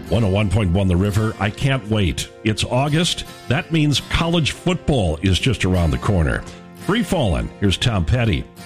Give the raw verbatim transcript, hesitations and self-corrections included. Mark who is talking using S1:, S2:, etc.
S1: one oh one point one The River. I can't wait. It's August. That means college football is just around the corner. Free Fallin'. Here's Tom Petty.